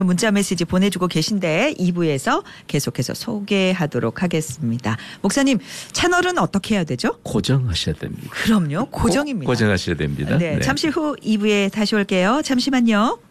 문자 메시지 보내주고 계신데 2부에서 계속해서 소개하도록 하겠습니다. 목사님, 채널은 어떻게 해야 되죠? 고정하셔야 됩니다. 그럼요. 고정입니다. 고정하셔야 됩니다. 네, 잠시 후 2부에 다시 올게요. 잠시만요.